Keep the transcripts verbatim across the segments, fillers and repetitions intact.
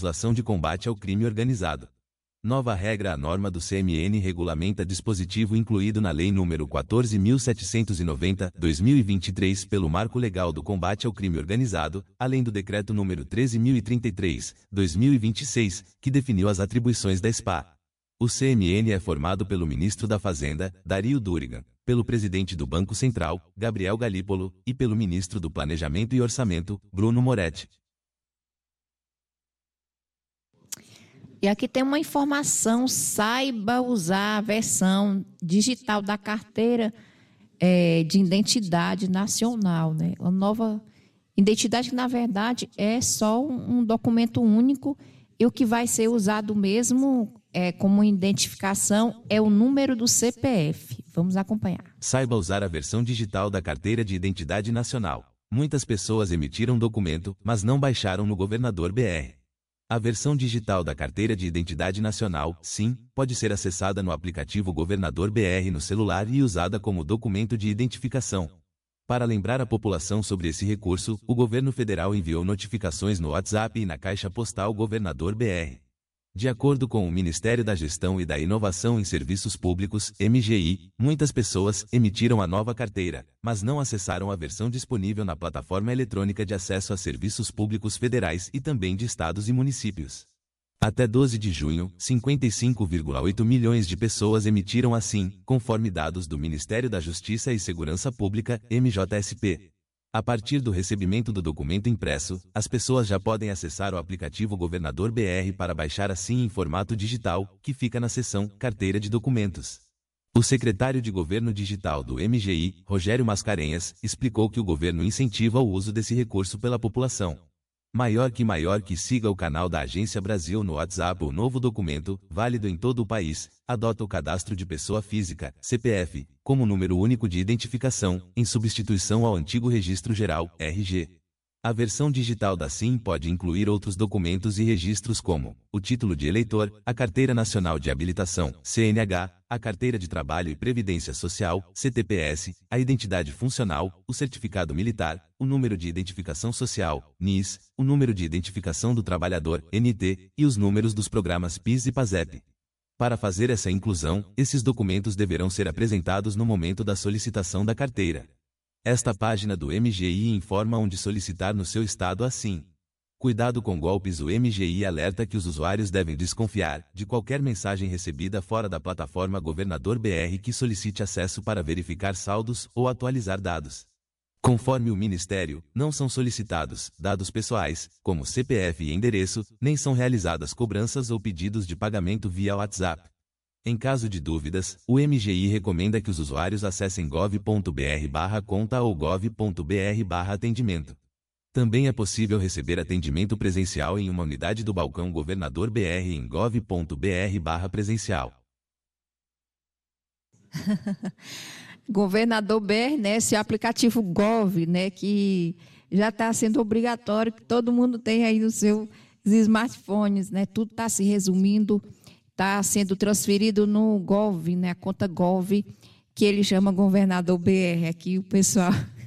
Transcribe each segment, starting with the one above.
legislação de combate ao crime organizado. Nova regra. A norma do C M N regulamenta dispositivo incluído na Lei nº quatorze mil setecentos e noventa, dois mil e vinte e três pelo Marco Legal do Combate ao Crime Organizado, além do Decreto nº treze mil e trinta e três, dois mil e vinte e seis, que definiu as atribuições da S P A. O C M N é formado pelo Ministro da Fazenda, Dario Durigan, pelo Presidente do Banco Central, Gabriel Galípolo, e pelo Ministro do Planejamento e Orçamento, Bruno Moretti. E aqui tem uma informação: saiba usar a versão digital da carteira é, de identidade nacional, né? A nova identidade, que na verdade é só um, um documento único, e o que vai ser usado mesmo é, como identificação é o número do C P F. Vamos acompanhar. Saiba usar a versão digital da carteira de identidade nacional. Muitas pessoas emitiram documento, mas não baixaram no Governador B R. A versão digital da Carteira de Identidade Nacional, sim, pode ser acessada no aplicativo Governador B R no celular e usada como documento de identificação. Para lembrar a população sobre esse recurso, o governo federal enviou notificações no WhatsApp e na caixa postal Governador B R. De acordo com o Ministério da Gestão e da Inovação em Serviços Públicos, M G I, muitas pessoas emitiram a nova carteira, mas não acessaram a versão disponível na Plataforma Eletrônica de Acesso a Serviços Públicos Federais e também de estados e municípios. Até doze de junho, cinquenta e cinco vírgula oito milhões de pessoas emitiram assim, conforme dados do Ministério da Justiça e Segurança Pública, M J S P. A partir do recebimento do documento impresso, as pessoas já podem acessar o aplicativo Governador B R para baixar assim em formato digital, que fica na seção Carteira de Documentos. O secretário de Governo Digital do M G I, Rogério Mascarenhas, explicou que o governo incentiva o uso desse recurso pela população. Maior que maior que siga o canal da Agência Brasil no WhatsApp. O novo documento, válido em todo o país, adota o cadastro de pessoa física, C P F, como número único de identificação, em substituição ao antigo Registro Geral, R G. A versão digital da SIM pode incluir outros documentos e registros como o título de eleitor, a Carteira Nacional de Habilitação, C N H, a Carteira de Trabalho e Previdência Social, C T P S, a identidade funcional, o certificado militar, o número de identificação social, N I S, o número de identificação do trabalhador, N T, e os números dos programas PIS e PASEP. Para fazer essa inclusão, esses documentos deverão ser apresentados no momento da solicitação da carteira. Esta página do M G I informa onde solicitar no seu estado assim. Cuidado com golpes. O M G I alerta que os usuários devem desconfiar de qualquer mensagem recebida fora da plataforma Governador B R que solicite acesso para verificar saldos ou atualizar dados. Conforme o Ministério, não são solicitados dados pessoais, como C P F e endereço, nem são realizadas cobranças ou pedidos de pagamento via WhatsApp. Em caso de dúvidas, o M G I recomenda que os usuários acessem gov ponto br barra conta ou gov ponto br barra atendimento. Também é possível receber atendimento presencial em uma unidade do balcão Governador B R em gov ponto br barra presencial. Governador B R, né, esse aplicativo Gov, né, que já está sendo obrigatório, que todo mundo tem aí nos seus smartphones, né, tudo está se resumindo, está sendo transferido no Gov, né, a conta Gov, que ele chama Governador B R, aqui o pessoal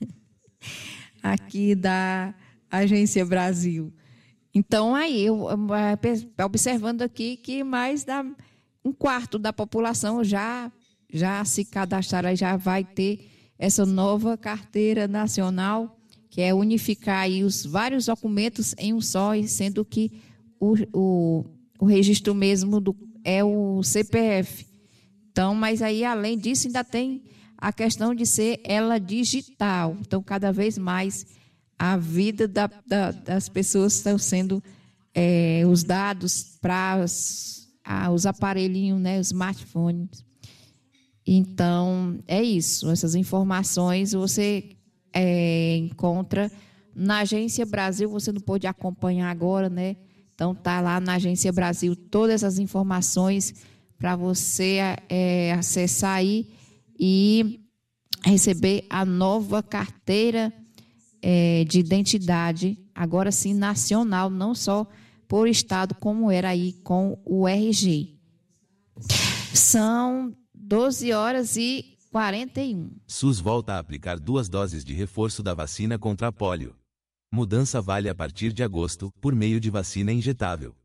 aqui da Agência Brasil. Então, aí, eu, observando aqui que mais da um quarto da população já, já se cadastrará, já vai ter essa nova carteira nacional, que é unificar aí os vários documentos em um só, sendo que o, o, o registro mesmo do, é o C P F. Então, mas aí, além disso, ainda tem a questão de ser ela digital. Então, cada vez mais, a vida da, da, das pessoas estão sendo, é, os dados para os, os aparelhinhos, né, os smartphones. Então, é isso. Essas informações você é, encontra na Agência Brasil. Você não pode acompanhar agora, né? Então, está lá na Agência Brasil todas as informações para você é, acessar aí e receber a nova carteira é, de identidade, agora sim nacional, não só por estado, como era aí com o R G. São doze horas e quarenta e um. SUS volta a aplicar duas doses de reforço da vacina contra a pólio. Mudança vale a partir de agosto, por meio de vacina injetável.